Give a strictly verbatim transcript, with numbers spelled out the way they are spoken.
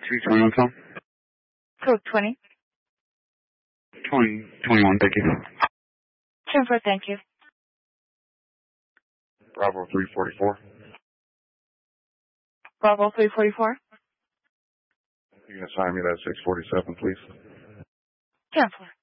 three twenty-one, Tom? Code twenty. twenty, twenty-one, thank you. ten four, thank you. Bravo three forty-four. Bravo three forty-four. You can assign me that six forty-seven, please. ten four.